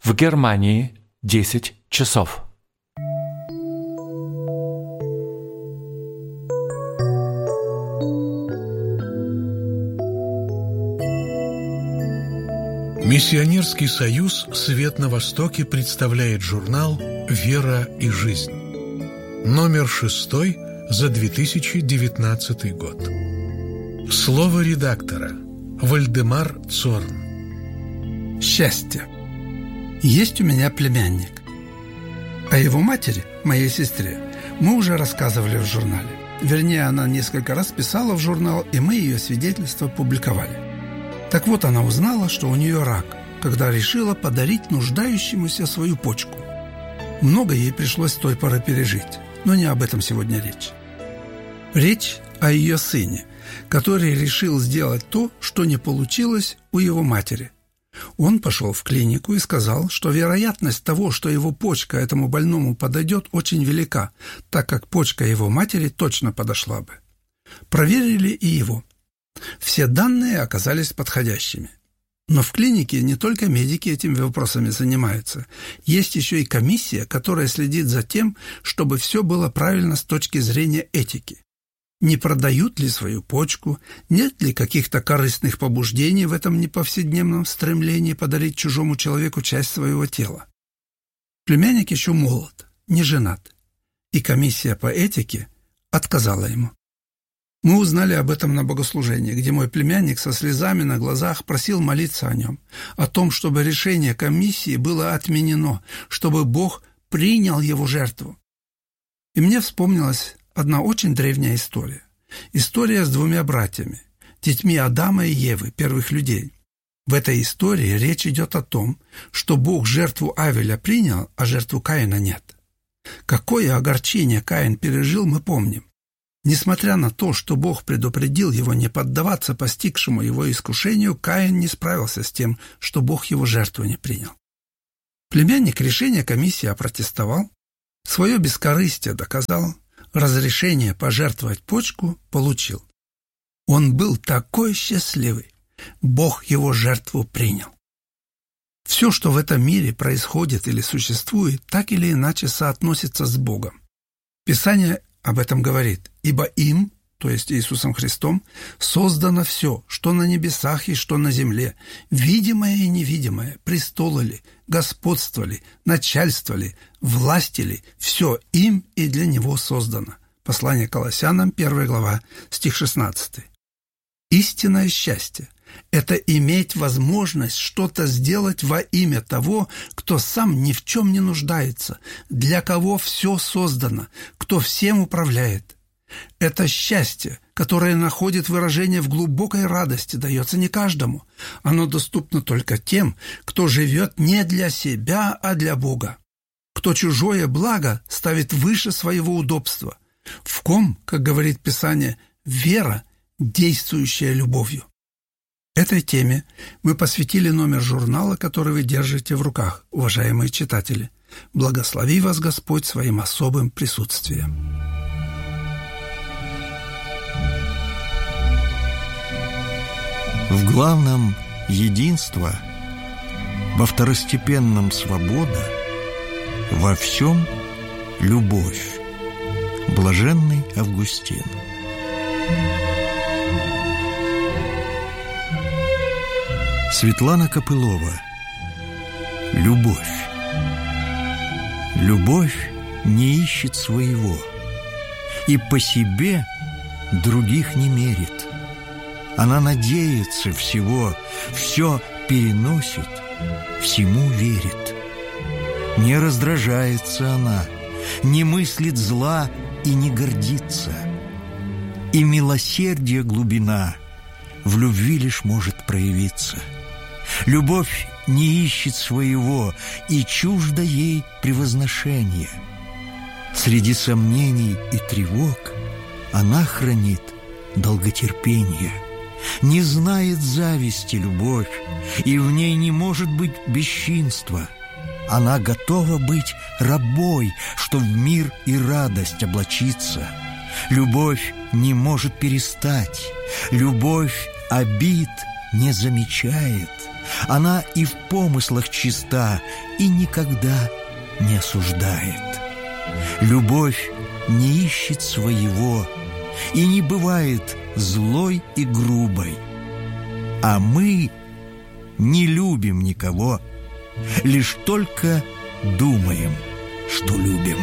В Германии 10 часов. Миссионерский союз «Свет на Востоке» представляет журнал «Вера и жизнь». Номер 6 за 2019 год. Слово редактора. Вальдемар Цорн. Счастье. Есть у меня племянник. О его матери, моей сестре, мы уже рассказывали в журнале. Вернее, она несколько раз писала в журнал, и мы ее свидетельства публиковали. Так вот, она узнала, что у нее рак, когда решила подарить нуждающемуся свою почку. Много ей пришлось с той поры пережить, но не об этом сегодня речь. Речь о ее сыне, который решил сделать то, что не получилось у его матери. Он пошел в клинику и сказал, что вероятность того, что его почка этому больному подойдет, очень велика, так как почка его матери точно подошла бы. Проверили и его. Все данные оказались подходящими. Но в клинике не только медики этими вопросами занимаются. Есть еще и комиссия, которая следит за тем, чтобы все было правильно с точки зрения этики. Не продают ли свою почку, нет ли каких-то корыстных побуждений в этом неповседневном стремлении подарить чужому человеку часть своего тела. Племянник еще молод, не женат, и комиссия по этике отказала ему. Мы узнали об этом на богослужении, где мой племянник со слезами на глазах просил молиться о нем, о том, чтобы решение комиссии было отменено, чтобы Бог принял его жертву. И мне вспомнилась одна очень древняя история. История с двумя братьями, детьми Адама и Евы, первых людей. В этой истории речь идет о том, что Бог жертву Авеля принял, а жертву Каина нет. Какое огорчение Каин пережил, мы помним. Несмотря на то, что Бог предупредил его не поддаваться постигшему его искушению, Каин не справился с тем, что Бог его жертву не принял. Племянник решение комиссии опротестовал, свое бескорыстие доказал, разрешение пожертвовать почку получил. Он был такой счастливый, Бог его жертву принял. Все, что в этом мире происходит или существует, так или иначе соотносится с Богом. Писание об этом говорит: «Ибо им, то есть Иисусом Христом, создано все, что на небесах и что на земле, видимое и невидимое, престолы ли, господство ли, начальство ли, власти ли, все им и для Него создано». Послание Колоссянам, 1 глава, стих 16. Истинное счастье – это иметь возможность что-то сделать во имя того, кто сам ни в чем не нуждается, для кого все создано, кто всем управляет. Это счастье, которое находит выражение в глубокой радости, дается не каждому. Оно доступно только тем, кто живет не для себя, а для Бога. Кто чужое благо ставит выше своего удобства. В ком, как говорит Писание, вера, действующая любовью. Этой теме мы посвятили номер журнала, который вы держите в руках, уважаемые читатели. Благослови вас Господь своим особым присутствием. В главном единство, во второстепенном свобода, во всем любовь. Блаженный Августин. Светлана Копылова. Любовь. Любовь не ищет своего и по себе других не мерит. Она надеется всего, все переносит, всему верит. Не раздражается она, не мыслит зла и не гордится. И милосердие глубина в любви лишь может проявиться. Любовь не ищет своего, и чуждо ей превозношение. Среди сомнений и тревог она хранит долготерпение. Не знает зависти любовь, и в ней не может быть бесчинства. Она готова быть рабой, что в мир и радость облачиться. Любовь не может перестать, любовь обид не замечает, Она и в помыслах чиста, и никогда не осуждает. Любовь не ищет своего и не бывает злой и грубой. А мы не любим никого, лишь только думаем, что любим.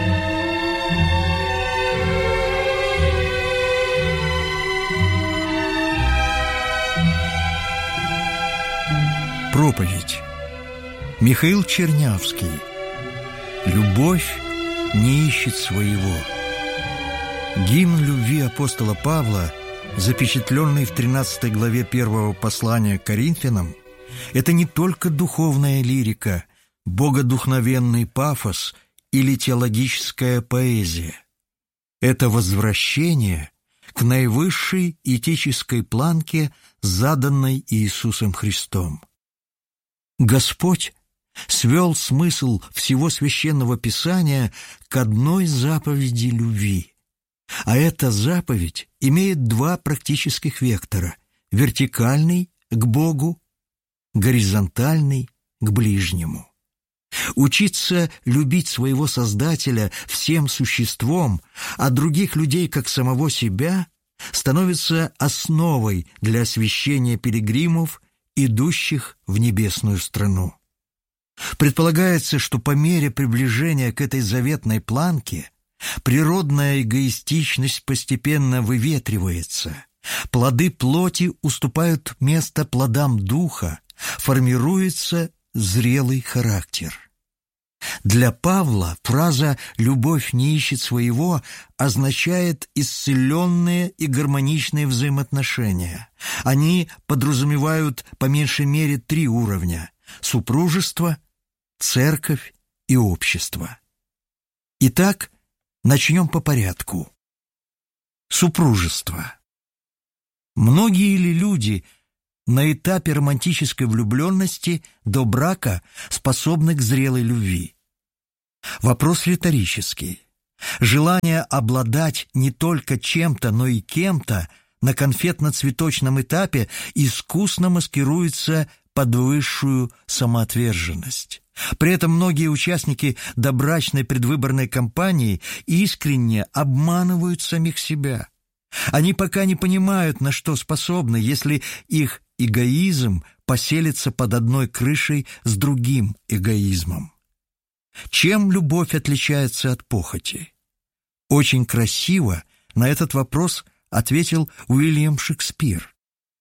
Проповедь. Михаил Чернявский. Любовь не ищет своего. Гимн любви апостола Павла, запечатленный в 13 главе 1 послания к Коринфянам, это не только духовная лирика, богодухновенный пафос или теологическая поэзия. Это возвращение к наивысшей этической планке, заданной Иисусом Христом. Господь свел смысл всего Священного Писания к одной заповеди любви. А эта заповедь имеет два практических вектора – вертикальный к Богу, горизонтальный к ближнему. Учиться любить своего Создателя всем существом, а других людей как самого себя, становится основой для освящения пилигримов, идущих в небесную страну. Предполагается, что по мере приближения к этой заветной планке природная эгоистичность постепенно выветривается, плоды плоти уступают место плодам духа, формируется зрелый характер. Для Павла фраза «любовь не ищет своего» означает исцеленные и гармоничные взаимоотношения. Они подразумевают по меньшей мере 3 уровня – супружество, церковь и общество. Итак, начнем по порядку. Супружество. Многие ли люди на этапе романтической влюбленности до брака способны к зрелой любви? Вопрос риторический. Желание обладать не только чем-то, но и кем-то на конфетно-цветочном этапе искусно маскируется под высшую самоотверженность. При этом многие участники добрачной предвыборной кампании искренне обманывают самих себя. Они пока не понимают, на что способны, если их эгоизм поселится под одной крышей с другим эгоизмом. Чем любовь отличается от похоти? Очень красиво на этот вопрос ответил Уильям Шекспир.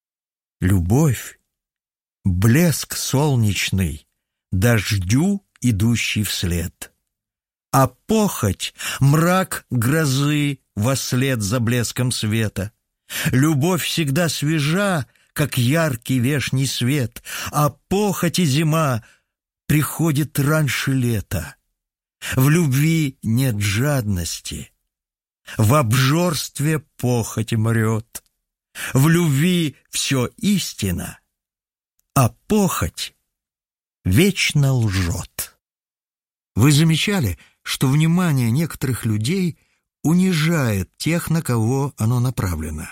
Любовь — блеск солнечный, дождю, идущий вслед. А похоть — мрак грозы вослед за блеском света. Любовь всегда свежа, как яркий вешний свет, а похоть и зима приходит раньше лета. В любви нет жадности, в обжорстве похоть мрет. В любви все истина, а похоть вечно лжет. Вы замечали, что внимание некоторых людей унижает тех, на кого оно направлено?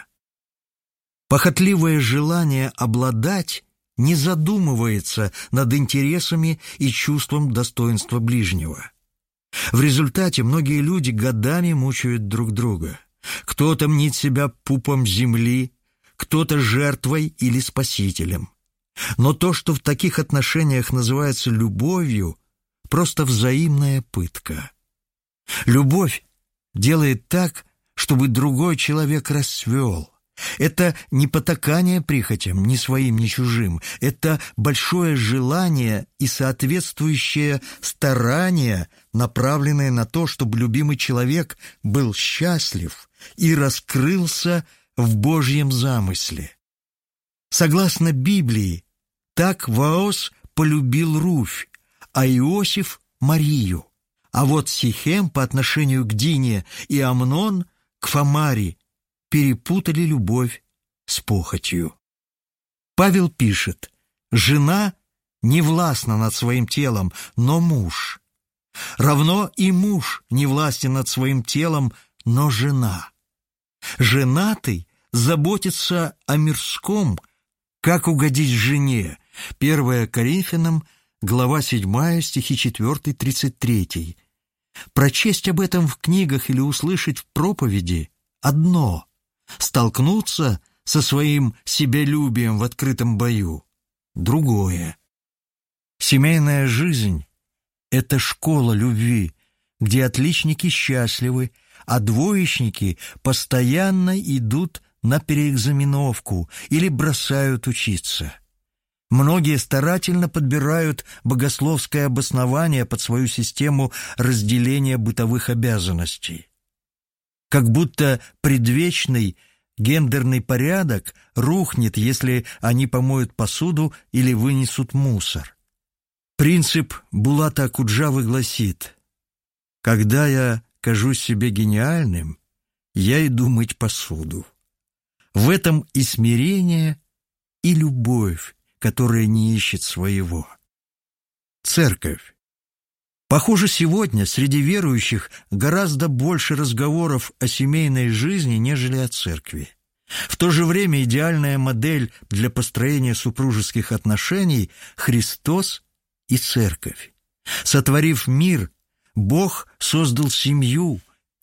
Похотливое желание обладать не задумывается над интересами и чувством достоинства ближнего. В результате многие люди годами мучают друг друга. Кто-то мнит себя пупом земли, кто-то жертвой или спасителем. Но то, что в таких отношениях называется любовью, просто взаимная пытка. Любовь делает так, чтобы другой человек расцвел. Это не потакание прихотям, ни своим, ни чужим. Это большое желание и соответствующее старание, направленное на то, чтобы любимый человек был счастлив и раскрылся в Божьем замысле. Согласно Библии, так Ваос полюбил Руфь, а Иосиф – Марию. А вот Сихем по отношению к Дине и Амнон к Фамаре перепутали любовь с похотью. Павел пишет: «Жена не властна над своим телом, но муж. Равно и муж не властен над своим телом, но жена. Женатый заботится о мирском, как угодить жене, 1 Коринфянам, глава 7, стихи 4-33. Прочесть об этом в книгах или услышать в проповеди – одно. Столкнуться со своим себялюбием в открытом бою – другое. Семейная жизнь – это школа любви, где отличники счастливы, а двоечники постоянно идут на переэкзаменовку или бросают учиться. Многие старательно подбирают богословское обоснование под свою систему разделения бытовых обязанностей. Как будто предвечный гендерный порядок рухнет, если они помоют посуду или вынесут мусор. Принцип Булата Акуджавы гласит: «Когда я кажусь себе гениальным, я иду мыть посуду». В этом и смирение, и любовь, которая не ищет своего. Церковь. Похоже, сегодня среди верующих гораздо больше разговоров о семейной жизни, нежели о церкви. В то же время идеальная модель для построения супружеских отношений – Христос и церковь. Сотворив мир, Бог создал семью,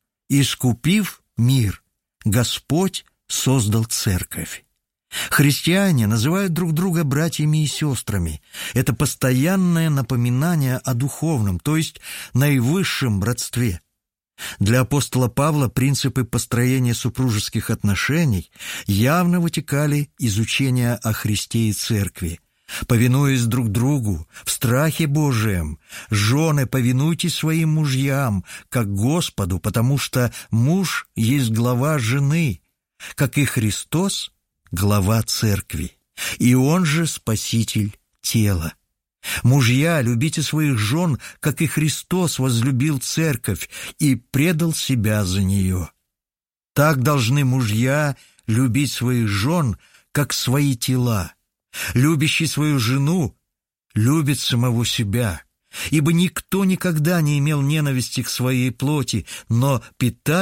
искупив мир, Господь создал церковь. Христиане называют друг друга братьями и сестрами. Это постоянное напоминание о духовном, то есть наивысшем родстве. Для апостола Павла принципы построения супружеских отношений явно вытекали из учения о Христе и церкви. Повинуясь друг другу в страхе Божием, жены, повинуйтесь своим мужьям, как Господу, потому что муж есть глава жены, как и Христос – глава церкви, и он же спаситель тела. Мужья, любите своих жен, как и Христос возлюбил церковь и предал себя за нее. Так должны мужья любить своих жен, как свои тела. Любящий свою жену любит самого себя, ибо никто никогда не имел ненависти к своей плоти, но питает